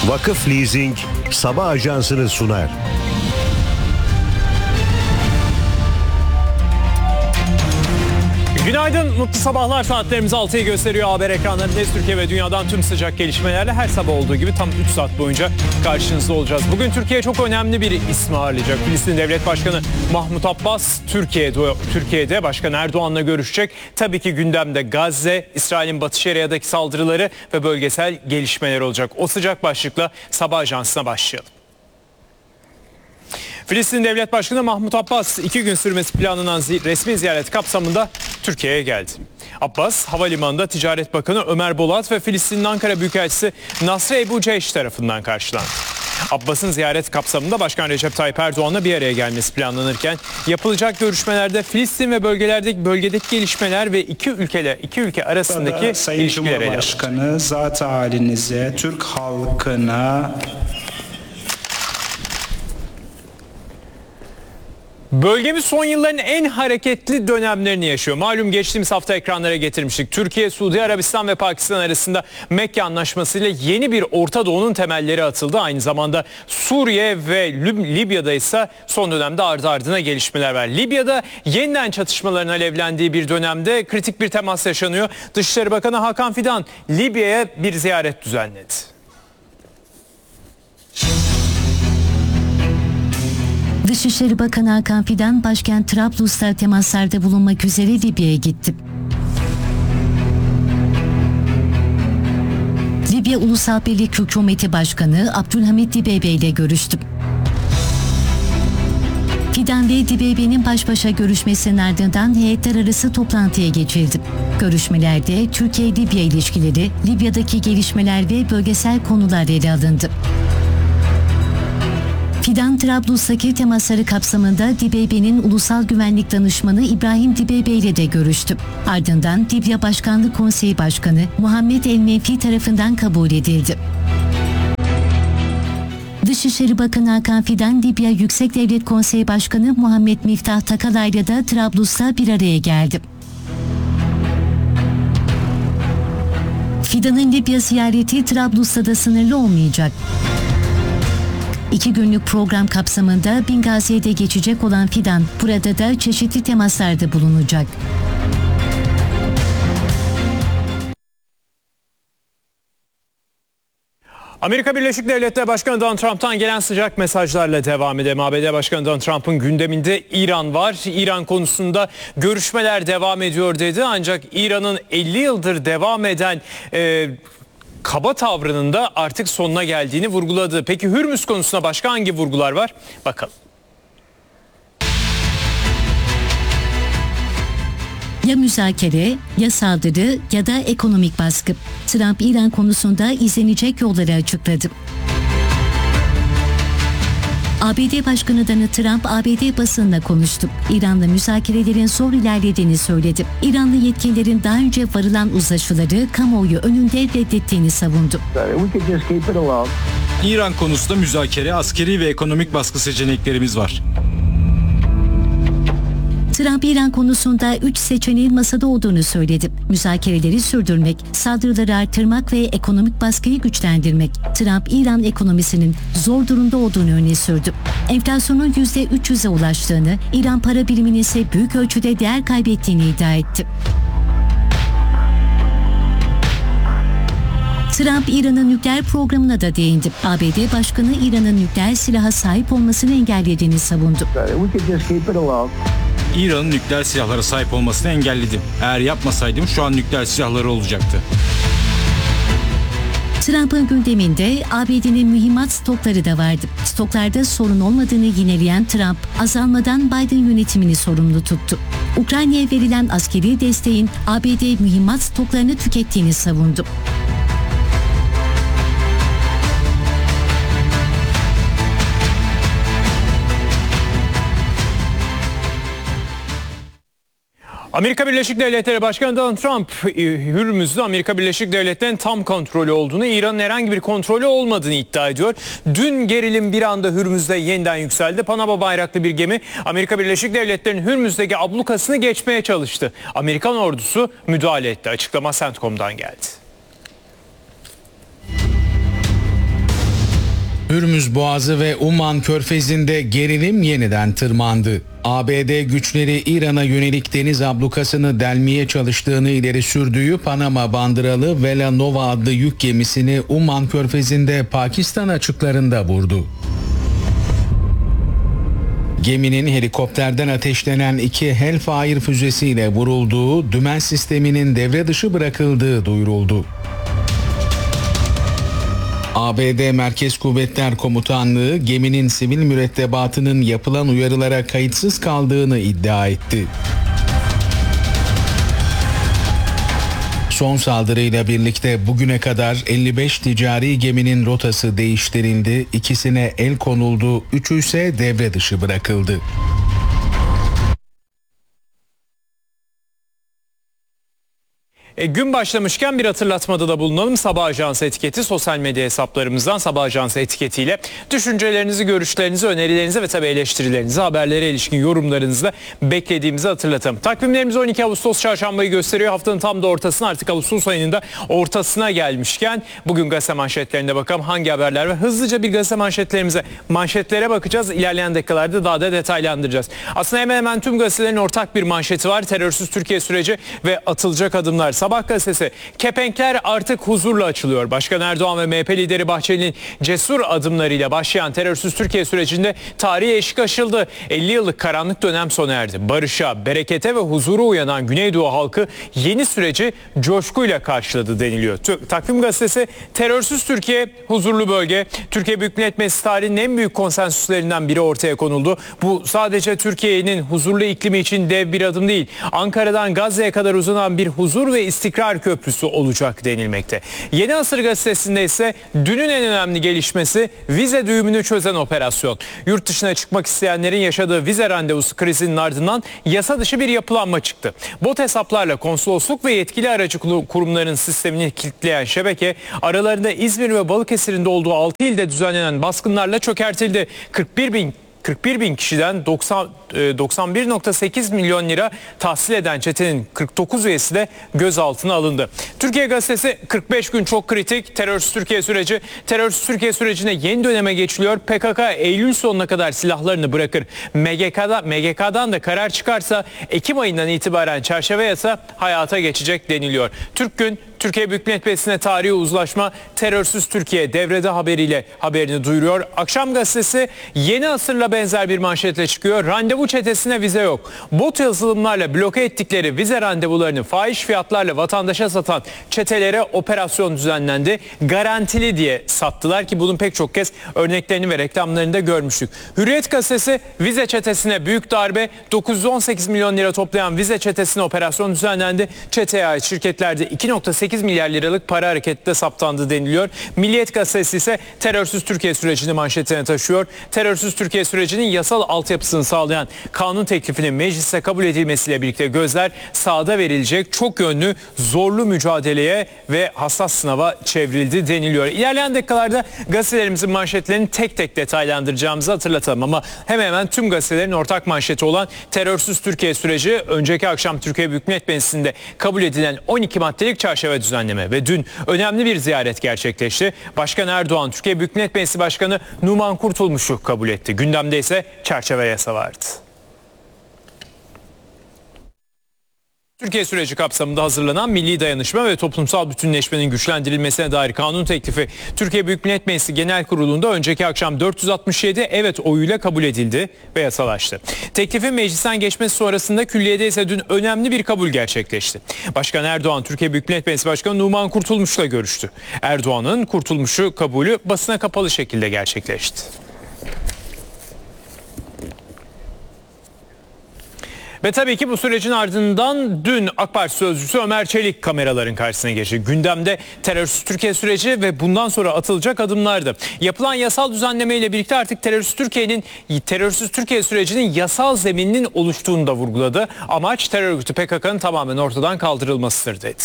Vakıf Leasing sabah ajansını sunar. Günaydın, mutlu sabahlar. Saatlerimiz 6'yı gösteriyor. Haber ekranlarındayız. Türkiye ve dünyadan tüm sıcak gelişmelerle her sabah olduğu gibi tam 3 saat boyunca karşınızda olacağız. Bugün Türkiye çok önemli bir ismi ağırlayacak. Filistin Devlet Başkanı Mahmut Abbas Türkiye'de Başkan Erdoğan'la görüşecek. Tabii ki gündemde Gazze, İsrail'in Batı Şeria'daki saldırıları ve bölgesel gelişmeler olacak. O sıcak başlıkla sabah ajansına başlayalım. Filistin Devlet Başkanı Mahmut Abbas 2 gün sürmesi planlanan resmi ziyaret kapsamında Türkiye'ye geldi. Abbas havalimanında Ticaret Bakanı Ömer Bolat ve Filistin'in Ankara Büyükelçisi Nasri Ebu Ceyş tarafından karşılandı. Abbas'ın ziyaret kapsamında Başkan Recep Tayyip Erdoğan'la bir araya gelmesi planlanırken yapılacak görüşmelerde Filistin ve bölgedeki gelişmeler ve iki ülke arasındaki Sayın ilişkiler ele alındı. Cumhurbaşkanı zat halinize, Türk halkına Bölgemiz son yılların en hareketli dönemlerini yaşıyor. Malum geçtiğimiz hafta ekranlara getirmiştik. Türkiye, Suudi Arabistan ve Pakistan arasında Mekke Anlaşması ile yeni bir Orta Doğu'nun temelleri atıldı. Aynı zamanda Suriye ve Libya'da ise son dönemde ardı ardına gelişmeler var. Libya'da yeniden çatışmaların alevlendiği bir dönemde kritik bir temas yaşanıyor. Dışişleri Bakanı Hakan Fidan Libya'ya bir ziyaret düzenledi. Dışişleri Bakanı Hakan Fidan başkent Trablus'ta temaslarda bulunmak üzere Libya'ya gitti. Libya Ulusal Birlik Hükümeti Başkanı Abdülhamit Dibeibe ile görüştü. Fidan ve Dibeibe'nin baş başa görüşmesinin ardından heyetler arası toplantıya geçildi. Görüşmelerde Türkiye-Libya ilişkileri, Libya'daki gelişmeler ve bölgesel konular ele alındı. Fidan, Trablus'taki temasları kapsamında Dibeibe'nin Ulusal Güvenlik Danışmanı İbrahim Dibeibe ile de görüştü. Ardından Libya Başkanlık Konseyi Başkanı Muhammed El-Menfi tarafından kabul edildi. Dışişleri Bakanı Hakan Fidan, Libya Yüksek Devlet Konseyi Başkanı Muhammed Miftah Takalay'la da Trablus'ta bir araya geldi. Fidan'ın Libya ziyareti Trablus'ta da sınırlı olmayacak. 2 günlük program kapsamında Bingazi'de geçecek olan Fidan, burada da çeşitli temaslarda bulunacak. Amerika Birleşik Devletleri Başkanı Donald Trump'tan gelen sıcak mesajlarla devam edelim. ABD Başkanı Donald Trump'ın gündeminde İran var. İran konusunda görüşmeler devam ediyor dedi. Ancak İran'ın 50 yıldır devam eden kaba tavrının da artık sonuna geldiğini vurguladı. Peki Hürmüz konusunda başka hangi vurgular var? Bakalım. Ya müzakere, ya saldırı ya da ekonomik baskı. Trump İran konusunda izlenecek yolları açıkladı. ABD Başkanı Donald Trump ABD basınla konuştu. İran'la müzakerelerin zor ilerlediğini söyledi. İranlı yetkililerin daha önce varılan uzlaşıları kamuoyu önünde reddettiğini savundu. İran konusunda müzakere, askeri ve ekonomik baskı seçeneklerimiz var. Trump İran konusunda 3 seçeneğin masada olduğunu söyledi. Müzakereleri sürdürmek, saldırıları artırmak ve ekonomik baskıyı güçlendirmek. Trump İran ekonomisinin zor durumda olduğunu öne sürdü. Enflasyonun %300'e ulaştığını, İran para biriminin ise büyük ölçüde değer kaybettiğini iddia etti. Trump İran'ın nükleer programına da değindi. ABD Başkanı İran'ın nükleer silaha sahip olmasını engellediğini savundu. İran'ın nükleer silahlara sahip olmasını engelledim. Eğer yapmasaydım şu an nükleer silahları olacaktı. Trump'ın gündeminde ABD'nin mühimmat stokları da vardı. Stoklarda sorun olmadığını yineleyen Trump, azalmadan Biden yönetimini sorumlu tuttu. Ukrayna'ya verilen askeri desteğin ABD mühimmat stoklarını tükettiğini savundu. Amerika Birleşik Devletleri Başkanı Donald Trump, Hürmüz'de Amerika Birleşik Devletleri'nin tam kontrolü olduğunu, İran'ın herhangi bir kontrolü olmadığını iddia ediyor. Dün gerilim bir anda Hürmüz'de yeniden yükseldi. Panama bayraklı bir gemi Amerika Birleşik Devletleri'nin Hürmüz'deki ablukasını geçmeye çalıştı. Amerikan ordusu müdahale etti. Açıklama CENTCOM'dan geldi. Hürmüz Boğazı ve Umman Körfezi'nde gerilim yeniden tırmandı. ABD güçleri İran'a yönelik deniz ablukasını delmeye çalıştığını ileri sürdüğü Panama bandıralı Vela Nova adlı yük gemisini Umman Körfezi'nde Pakistan açıklarında vurdu. Geminin helikopterden ateşlenen 2 Hellfire füzesiyle vurulduğu, dümen sisteminin devre dışı bırakıldığı duyuruldu. ABD Merkez Kuvvetler Komutanlığı geminin sivil mürettebatının yapılan uyarılara kayıtsız kaldığını iddia etti. Son saldırıyla birlikte bugüne kadar 55 ticari geminin rotası değiştirildi, 2'sine el konuldu, 3'ü ise devre dışı bırakıldı. Gün başlamışken bir hatırlatmada da bulunalım. Sabah Ajansı etiketi sosyal medya hesaplarımızdan Sabah Ajansı etiketiyle düşüncelerinizi, görüşlerinizi, önerilerinizi ve tabii eleştirilerinizi, haberlere ilişkin yorumlarınızı da beklediğimizi hatırlatalım. Takvimlerimiz 12 Ağustos çarşambayı gösteriyor. Haftanın tam da ortasına, artık Ağustos ayının da ortasına gelmişken bugün gazete manşetlerine bakalım hangi haberler var. Hızlıca bir gazete manşetlere bakacağız. İlerleyen dakikalarda daha da detaylandıracağız. Aslında hemen hemen tüm gazetelerin ortak bir manşeti var. Terörsüz Türkiye süreci ve atılacak adımlar. Sabah gazetesi, kepenkler artık huzurla açılıyor. Başkan Erdoğan ve MHP lideri Bahçeli'nin cesur adımlarıyla başlayan terörsüz Türkiye sürecinde tarihe eşik aşıldı. 50 yıllık karanlık dönem sona erdi. Barışa, berekete ve huzura uyanan Güneydoğu halkı yeni süreci coşkuyla karşıladı deniliyor. Takvim gazetesi, terörsüz Türkiye, huzurlu bölge. Türkiye Büyük Millet Meclisi tarihinin en büyük konsensüslerinden biri ortaya konuldu. Bu sadece Türkiye'nin huzurlu iklimi için dev bir adım değil. Ankara'dan Gazze'ye kadar uzanan bir huzur ve istikrar köprüsü olacak denilmekte. Yeni Asır gazetesinde ise dünün en önemli gelişmesi vize düğümünü çözen operasyon. Yurt dışına çıkmak isteyenlerin yaşadığı vize randevusu krizinin ardından yasa dışı bir yapılanma çıktı. Bot hesaplarla konsolosluk ve yetkili aracı kurumların sistemini kilitleyen şebeke aralarında İzmir ve Balıkesir'in de olduğu 6 ilde düzenlenen baskınlarla çökertildi. 41 bin kişiden 91.8 milyon lira tahsil eden çetenin 49 üyesi de gözaltına alındı. Türkiye Gazetesi, 45 gün çok kritik, terörsüz Türkiye süreci. Terörsüz Türkiye sürecine yeni döneme geçiliyor. PKK Eylül sonuna kadar silahlarını bırakır. MGK'dan da karar çıkarsa Ekim ayından itibaren çerçeve yasa hayata geçecek deniliyor. Türk Gün, Türkiye Büyük Millet Meclisi'ne tarihi uzlaşma, terörsüz Türkiye devrede haberini duyuruyor. Akşam Gazetesi yeni asırla benzer bir manşetle çıkıyor. Randevu çetesine vize yok. Bot yazılımlarla bloke ettikleri vize randevularını fahiş fiyatlarla vatandaşa satan çetelere operasyon düzenlendi. Garantili diye sattılar ki bunun pek çok kez örneklerini ve reklamlarını da görmüştük. Hürriyet Gazetesi, vize çetesine büyük darbe, 918 milyon lira toplayan vize çetesine operasyon düzenlendi. Çeteye ait şirketlerde 2.8 milyar liralık para hareketi de saptandı deniliyor. Milliyet Gazetesi ise terörsüz Türkiye sürecini manşetine taşıyor. Terörsüz Türkiye sürecinin yasal altyapısını sağlayan kanun teklifinin mecliste kabul edilmesiyle birlikte gözler sahada verilecek çok yönlü zorlu mücadeleye ve hassas sınava çevrildi deniliyor. İlerleyen dakikalarda gazetelerimizin manşetlerini tek tek detaylandıracağımızı hatırlatalım ama hemen hemen tüm gazetelerin ortak manşeti olan terörsüz Türkiye süreci önceki akşam Türkiye Büyük Millet Meclisi'nde kabul edilen 12 maddelik çerçeve düzenleme ve dün önemli bir ziyaret gerçekleşti. Başkan Erdoğan, Türkiye Büyük Millet Meclisi Başkanı Numan Kurtulmuş'u kabul etti. Gündemde ise çerçeve yasa vardı. Türkiye süreci kapsamında hazırlanan milli dayanışma ve toplumsal bütünleşmenin güçlendirilmesine dair kanun teklifi Türkiye Büyük Millet Meclisi Genel Kurulu'nda önceki akşam 467 evet oyuyla kabul edildi ve yasalaştı. Teklifin meclisten geçmesi sonrasında külliyede ise dün önemli bir kabul gerçekleşti. Başkan Erdoğan, Türkiye Büyük Millet Meclisi Başkanı Numan Kurtulmuş'la görüştü. Erdoğan'ın Kurtulmuş'u kabulü basına kapalı şekilde gerçekleşti. Ve tabii ki bu sürecin ardından dün AK Parti sözcüsü Ömer Çelik kameraların karşısına geçti. Gündemde terörsüz Türkiye süreci ve bundan sonra atılacak adımlardı. Yapılan yasal düzenleme ile birlikte artık terörsüz Türkiye sürecinin yasal zemininin oluştuğunu da vurguladı. Amaç terör örgütü PKK'nın tamamen ortadan kaldırılmasıdır dedi.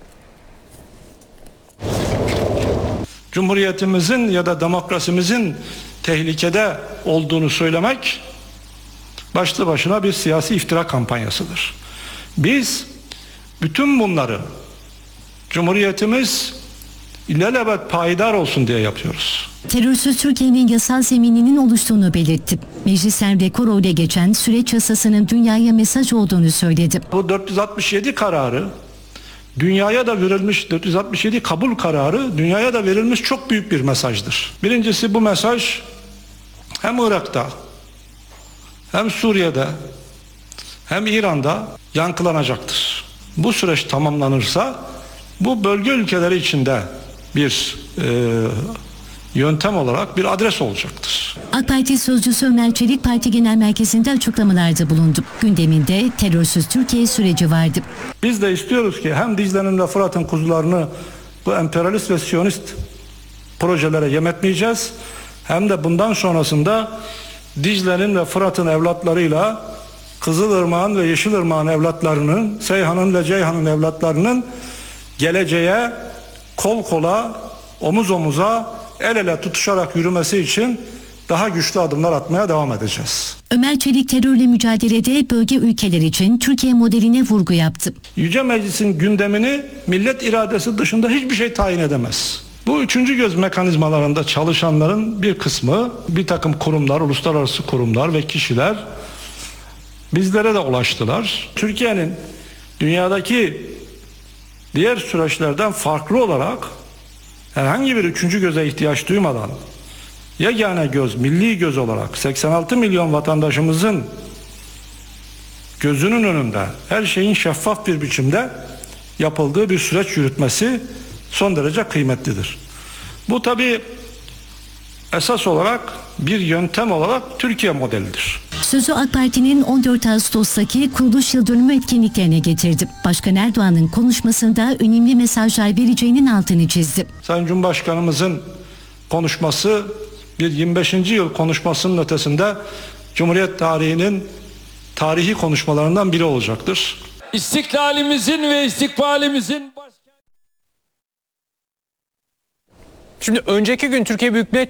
Cumhuriyetimizin ya da demokrasimizin tehlikede olduğunu söylemek başlı başına bir siyasi iftira kampanyasıdır. Biz bütün bunları Cumhuriyetimiz ilelebet payidar olsun diye yapıyoruz. Terörsüz Türkiye'nin yasal zemininin oluştuğunu belirtti. Meclisten rekor oyla geçen süreç yasasının dünyaya mesaj olduğunu söyledi. Bu 467 kararı dünyaya da verilmiş, 467 kabul kararı dünyaya da verilmiş çok büyük bir mesajdır. Birincisi, bu mesaj hem Irak'ta hem Suriye'de hem İran'da yankılanacaktır. Bu süreç tamamlanırsa bu bölge ülkeleri içinde bir yöntem olarak bir adres olacaktır. AK Parti sözcüsü Ömer Çelik parti genel merkezinde açıklamalarda bulundu. Gündeminde terörsüz Türkiye süreci vardı. Biz de istiyoruz ki hem Dicle'nin ve Fırat'ın kuzularını bu emperyalist ve siyonist projelere yem etmeyeceğiz, hem de bundan sonrasında Dicle'nin ve Fırat'ın evlatlarıyla Kızılırmak'ın ve Yeşilırmak'ın evlatlarının, Seyhan'ın ve Ceyhan'ın evlatlarının geleceğe kol kola, omuz omuza, el ele tutuşarak yürümesi için daha güçlü adımlar atmaya devam edeceğiz. Ömer Çelik terörle mücadelede bölge ülkeler için Türkiye modeline vurgu yaptı. Yüce Meclis'in gündemini millet iradesi dışında hiçbir şey tayin edemez. Bu üçüncü göz mekanizmalarında çalışanların bir kısmı, bir takım kurumlar, uluslararası kurumlar ve kişiler bizlere de ulaştılar. Türkiye'nin dünyadaki diğer süreçlerden farklı olarak herhangi bir üçüncü göze ihtiyaç duymadan yegane göz, milli göz olarak 86 milyon vatandaşımızın gözünün önünde her şeyin şeffaf bir biçimde yapıldığı bir süreç yürütmesi son derece kıymetlidir. Bu tabii esas olarak bir yöntem olarak Türkiye modelidir. Sözü AK Parti'nin 14 Ağustos'taki kuruluş yıl dönümü etkinliklerine getirdi. Başkan Erdoğan'ın konuşmasında önemli mesajlar vereceğinin altını çizdi. Sayın Cumhurbaşkanımızın konuşması bir 25. yıl konuşmasının ötesinde Cumhuriyet tarihinin tarihi konuşmalarından biri olacaktır. İstiklalimizin ve istikbalimizin Şimdi önceki gün Türkiye Büyük Millet